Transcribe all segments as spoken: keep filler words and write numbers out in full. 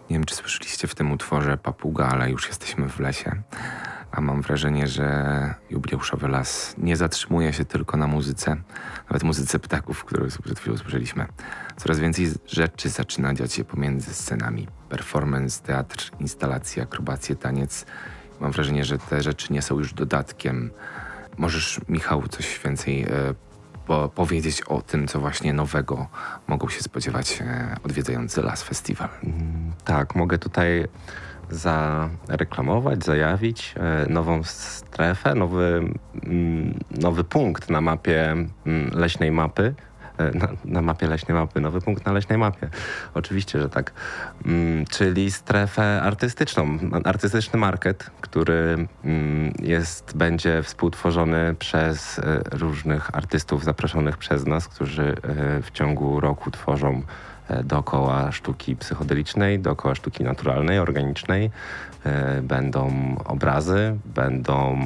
Nie wiem, czy słyszeliście w tym utworze Papuga, ale już jesteśmy w lesie. A mam wrażenie, że jubileuszowy las nie zatrzymuje się tylko na muzyce, nawet muzyce ptaków, którą przed chwilą słyszeliśmy. Coraz więcej rzeczy zaczyna dziać się pomiędzy scenami. Performance, teatr, instalacje, akrobacje, taniec. Mam wrażenie, że te rzeczy nie są już dodatkiem. Możesz, Michał, coś więcej e, po, powiedzieć o tym, co właśnie nowego mogą się spodziewać e, odwiedzający Las Festival? Mm, tak, mogę tutaj zareklamować, zajawić e, nową strefę, nowy, mm, nowy punkt na mapie mm, leśnej mapy. Na, na mapie leśnej mapy, nowy punkt na leśnej mapie. Oczywiście, że tak. Mm, czyli strefę artystyczną, artystyczny market, który mm, jest, będzie współtworzony przez e, różnych artystów zaproszonych przez nas, którzy e, w ciągu roku tworzą e, dookoła sztuki psychodelicznej, dookoła sztuki naturalnej, organicznej. E, będą obrazy, będą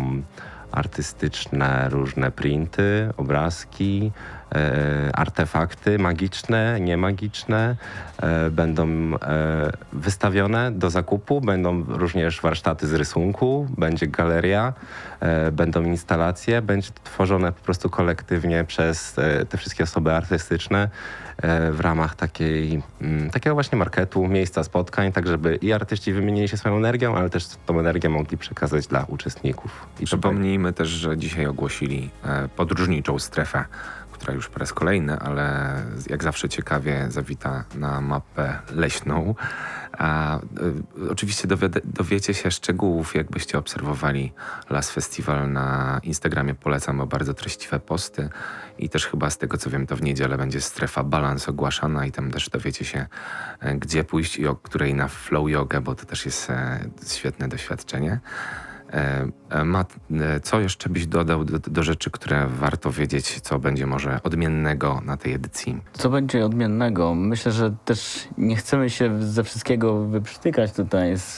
artystyczne różne printy, obrazki, e, artefakty magiczne, niemagiczne e, będą e, wystawione do zakupu, będą również warsztaty z rysunku, będzie galeria, e, będą instalacje, będzie to tworzone po prostu kolektywnie przez e, te wszystkie osoby artystyczne e, w ramach takiej, m, takiego właśnie marketu, miejsca spotkań, tak żeby i artyści wymienili się swoją energią, ale też tą energię mogli przekazać dla uczestników. I Przypomnijmy też, że dzisiaj ogłosili e, podróżniczą strefę, która już po raz kolejny, ale jak zawsze ciekawie zawita na mapę leśną. A, y, oczywiście dowied- dowiecie się szczegółów, jakbyście obserwowali Las Festival na Instagramie. Polecam, bo bardzo treściwe posty i też chyba z tego co wiem, to w niedzielę będzie strefa balans ogłaszana i tam też dowiecie się, e, gdzie pójść i o której na flow jogę, bo to też jest e, świetne doświadczenie. E, Mat, e, co jeszcze byś dodał do, do rzeczy, które warto wiedzieć, co będzie może odmiennego na tej edycji? Co będzie odmiennego? Myślę, że też nie chcemy się ze wszystkiego wyprztykać tutaj z,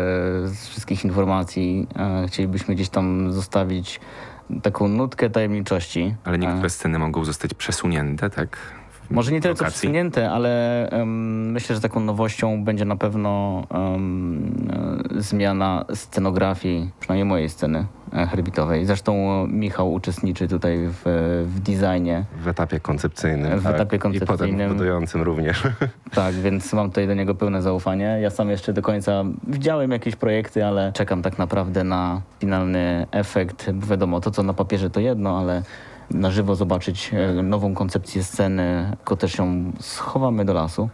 z wszystkich informacji. E, Chcielibyśmy gdzieś tam zostawić taką nutkę tajemniczości. Ale niektóre sceny mogą zostać przesunięte, tak? Może nie tyle co lokacji. przesunięte, ale um, myślę, że taką nowością będzie na pewno um, e, zmiana scenografii, przynajmniej mojej sceny e, herbitowej. Zresztą Michał uczestniczy tutaj w, w designie. w etapie koncepcyjnym. W tak. etapie I potem koncepcyjnym. budującym również. Tak, więc mam tutaj do niego pełne zaufanie. Ja sam jeszcze do końca widziałem jakieś projekty, ale czekam tak naprawdę na finalny efekt. Bo wiadomo, to co na papierze to jedno, ale na żywo zobaczyć e, nową koncepcję sceny, tylko też ją schowamy do lasu.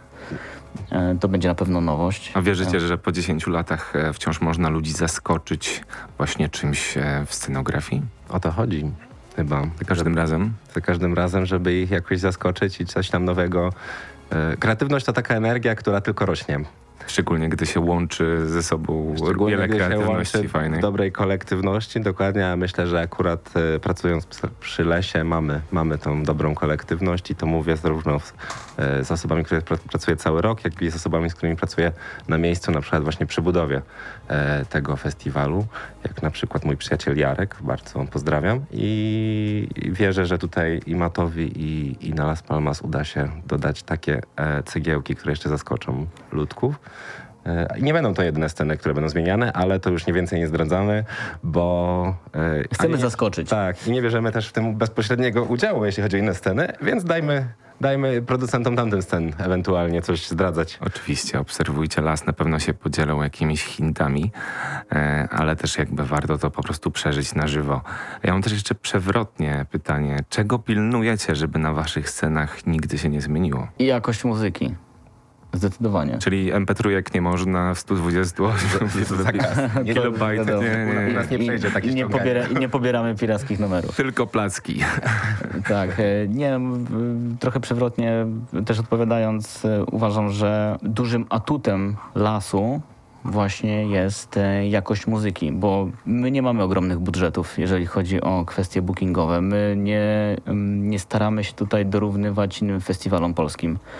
E, To będzie na pewno nowość. A wierzycie, że po dziesięciu latach e, wciąż można ludzi zaskoczyć właśnie czymś e, w scenografii? O to chodzi chyba. Za każdym razem? Za każdym razem, żeby ich jakoś zaskoczyć i coś tam nowego. E, Kreatywność to taka energia, która tylko rośnie. Szczególnie gdy się łączy ze sobą Szczególnie wiele gdy się kreatywności łączy fajnej. w dobrej kolektywności. Dokładnie, a myślę, że akurat e, pracując ps- przy lesie mamy, mamy tą dobrą kolektywność i to mówię zarówno z, e, z osobami, które pr- pracuję cały rok, jak i z osobami, z którymi pracuję na miejscu, na przykład właśnie przy budowie e, tego festiwalu, jak na przykład mój przyjaciel Jarek, bardzo pozdrawiam i, i wierzę, że tutaj i Matowi i, i na Las Palmas uda się dodać takie e, cegiełki, które jeszcze zaskoczą ludków. E, Nie będą to jedyne sceny, które będą zmieniane, ale to już nie więcej nie zdradzamy, bo... e, Chcemy ani- zaskoczyć. Tak, i nie bierzemy też w tym bezpośredniego udziału, jeśli chodzi o inne sceny, więc dajmy, dajmy producentom tamtym scen ewentualnie coś zdradzać. Oczywiście, obserwujcie las, na pewno się podzielą jakimiś hintami, e, ale też jakby warto to po prostu przeżyć na żywo. Ja mam też jeszcze przewrotnie pytanie. Czego pilnujecie, żeby na waszych scenach nigdy się nie zmieniło? I jakość muzyki. Zdecydowanie. Czyli em pe trzy nie można w stu dwudziestu ośmiu kilobajtach. wiadomo. Nie, nie, U nie. nas nie I, przejdzie takie i, nie ściąganie. pobiera, I nie pobieramy pirackich numerów. Tylko placki. Tak, e, nie, m, trochę przewrotnie też odpowiadając, e, uważam, że dużym atutem lasu właśnie jest e, jakość muzyki, bo my nie mamy ogromnych budżetów, jeżeli chodzi o kwestie bookingowe. My nie, m, nie staramy się tutaj dorównywać innym festiwalom polskim.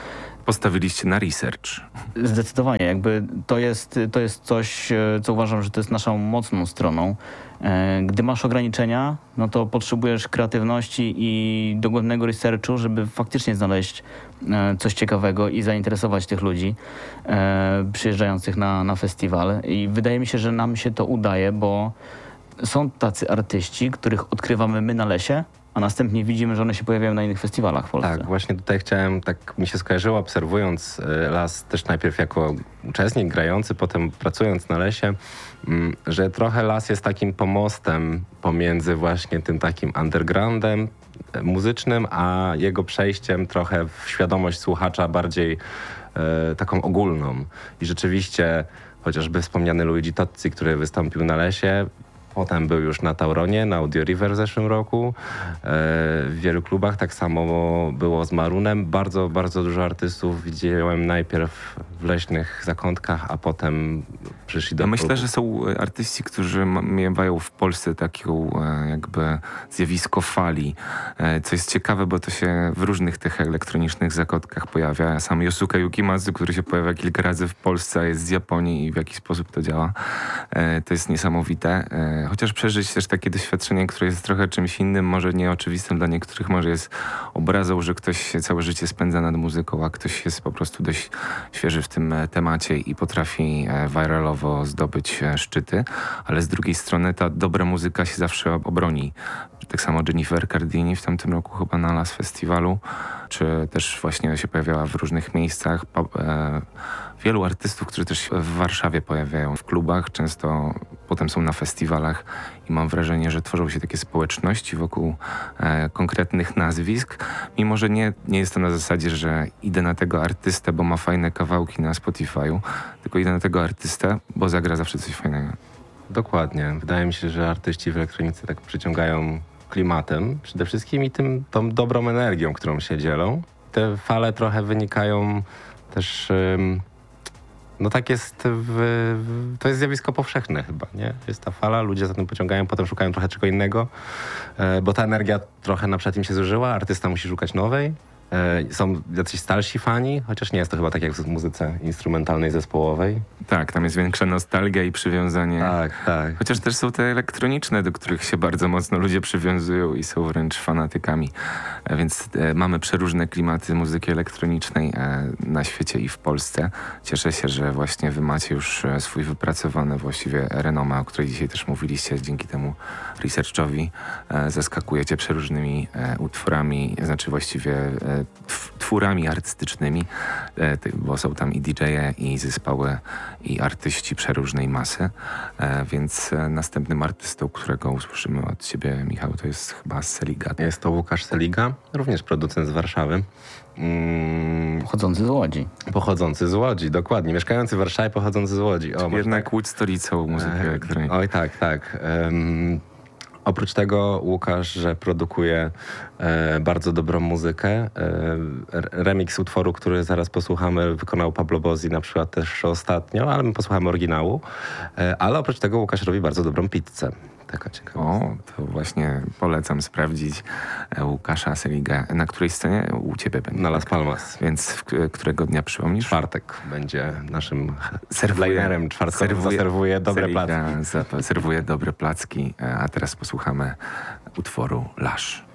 postawiliście na research. Zdecydowanie, jakby to jest, to jest coś, e, co uważam, że to jest naszą mocną stroną. E, Gdy masz ograniczenia, no to potrzebujesz kreatywności i dogłębnego researchu, żeby faktycznie znaleźć e, coś ciekawego i zainteresować tych ludzi e, przyjeżdżających na, na festiwal. I wydaje mi się, że nam się to udaje, bo są tacy artyści, których odkrywamy my na Lesie, a następnie widzimy, że one się pojawiają na innych festiwalach w Polsce. Tak, właśnie tutaj chciałem, tak mi się skojarzyło, obserwując y, Las też najpierw jako uczestnik grający, potem pracując na Lesie, mm, że trochę Las jest takim pomostem pomiędzy właśnie tym takim undergroundem y, muzycznym, a jego przejściem trochę w świadomość słuchacza bardziej y, taką ogólną. I rzeczywiście chociażby wspomniany Luigi Tozzi, który wystąpił na Lesie, potem był już na Tauronie, na Audio River w zeszłym roku, e, w wielu klubach. Tak samo było z Marunem. Bardzo, bardzo dużo artystów widziałem najpierw w leśnych zakątkach, a potem przyszli do Ja myślę, klubu. że są artyści, którzy ma- miewają w Polsce taką e, jakby zjawisko fali. E, co jest ciekawe, bo to się w różnych tych elektronicznych zakątkach pojawia. Sam Yosuke Yukimazu, który się pojawia kilka razy w Polsce, a jest z Japonii i w jaki sposób to działa. E, to jest niesamowite. E, chociaż przeżyć też takie doświadczenie, które jest trochę czymś innym, może nieoczywistym dla niektórych, może jest obrazą, że ktoś się całe życie spędza nad muzyką, a ktoś jest po prostu dość świeży w tym e, temacie i potrafi e, viralowo zdobyć e, szczyty, ale z drugiej strony ta dobra muzyka się zawsze obroni. Tak samo Jennifer Cardini w tamtym roku chyba na Las Festiwalu, czy też właśnie się pojawiała w różnych miejscach. Pa, e, wielu artystów, którzy też się w Warszawie pojawiają w klubach, często potem są na festiwalach i mam wrażenie, że tworzą się takie społeczności wokół e, konkretnych nazwisk, mimo że nie, nie jest to na zasadzie, że idę na tego artystę, bo ma fajne kawałki na Spotify'u, tylko idę na tego artystę, bo zagra zawsze coś fajnego. Dokładnie. Wydaje mi się, że artyści w elektronice tak przyciągają klimatem przede wszystkim i tym, tą dobrą energią, którą się dzielą. Te fale trochę wynikają też... Ym, no tak jest, w, w, to jest zjawisko powszechne chyba, nie? Jest ta fala, ludzie za tym pociągają, potem szukają trochę czego innego, e, bo ta energia trochę na przykład im się zużyła, artysta musi szukać nowej. E, są jacyś starsi fani, chociaż nie jest to chyba tak jak w muzyce instrumentalnej, zespołowej. Tak, tam jest większa nostalgia i przywiązanie. Tak, tak. Chociaż też są te elektroniczne, do których się bardzo mocno ludzie przywiązują i są wręcz fanatykami. E, Więc e, mamy przeróżne klimaty muzyki elektronicznej e, na świecie i w Polsce. Cieszę się, że właśnie wy macie już e, swój wypracowany właściwie renomę, o której dzisiaj też mówiliście. Dzięki temu researchowi e, zaskakujecie przeróżnymi e, utworami, znaczy właściwie e, tw- twórami artystycznymi, e, ty- bo są tam i didżeje, i zespoły, i artyści przeróżnej masy. E, więc e, następnym artystą, którego usłyszymy od ciebie, Michał, to jest chyba Seliga. Jest to Łukasz Seliga, również producent z Warszawy. Mm, Pochodzący z Łodzi. pochodzący z Łodzi, dokładnie. Mieszkający w Warszawie, pochodzący z Łodzi. O, może Jednak Łódź stolicą muzyki E, elektronicznej. Oj tak, tak. Em, oprócz tego Łukasz, że produkuje e, bardzo dobrą muzykę. E, r- remix utworu, który zaraz posłuchamy, wykonał Pablo Bozzi na przykład też ostatnio, ale my posłuchamy oryginału. E, ale oprócz tego Łukasz robi bardzo dobrą pizzę. Taka ciekawa. O, to właśnie polecam sprawdzić e, Łukasza Seligę. Na której scenie u ciebie będzie? Na Las Palmas. Więc w, k- którego dnia przypomnisz? Czwartek będzie naszym Serwuje- headlinerem czwartkowym. serwuje- Zaserwuje dobre Seliga placki. zap- serwuje dobre placki, e, a teraz posłuchamy utworu Lasz.